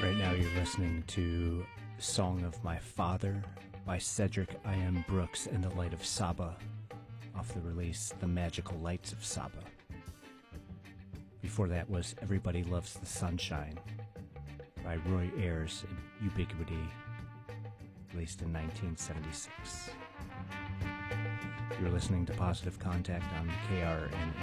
Right now you're listening to Song of My Father by Cedric I.M. Brooks and the Light of Saba off the release The Magical Lights of Saba. Before that was Everybody Loves the Sunshine by Roy Ayers and Ubiquity, released in 1976. You're listening to Positive Contact on KRNN